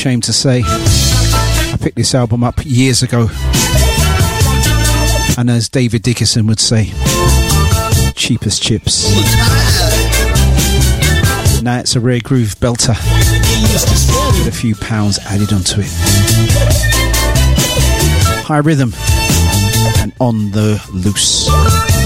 ashamed to say I picked this album up years ago, and as David Dickinson would say, cheap as chips. Now it's a rare groove belter with a few pounds added onto it. High rhythm and on the loose.